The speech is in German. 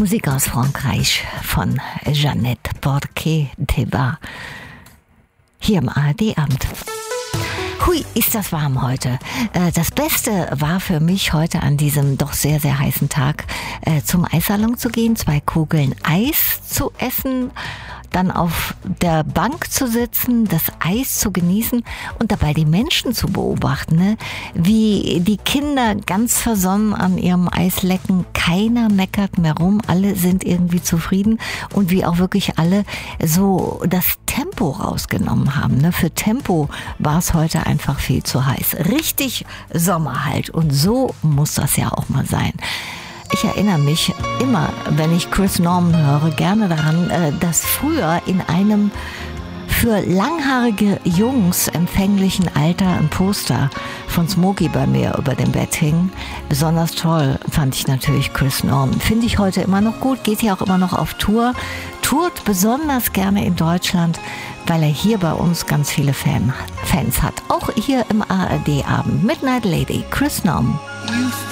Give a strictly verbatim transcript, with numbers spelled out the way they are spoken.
Musik aus Frankreich von Jeannette Bourquet-Tebat. Hier im A R D-Abend. Hui, ist das warm heute. Das Beste war für mich heute an diesem doch sehr, sehr heißen Tag, zum Eissalon zu gehen, zwei Kugeln Eis zu essen, dann auf der Bank zu sitzen, das Eis zu genießen und dabei die Menschen zu beobachten, ne? Wie die Kinder ganz versonnen an ihrem Eis lecken, keiner meckert mehr rum, alle sind irgendwie zufrieden und wie auch wirklich alle so das Tempo rausgenommen haben. Ne? Für Tempo war es heute einfach viel zu heiß. Richtig Sommer halt und so muss das ja auch mal sein. Ich erinnere mich immer, wenn ich Chris Norman höre, gerne daran, dass früher in einem für langhaarige Jungs empfänglichen Alter ein Poster von Smokey bei mir über dem Bett hing. Besonders toll fand ich natürlich Chris Norman. Finde ich heute immer noch gut, geht ja auch immer noch auf Tour. Tourt besonders gerne in Deutschland, weil er hier bei uns ganz viele Fan, Fans hat. Auch hier im A R D-Abend. Midnight Lady, Chris Norman.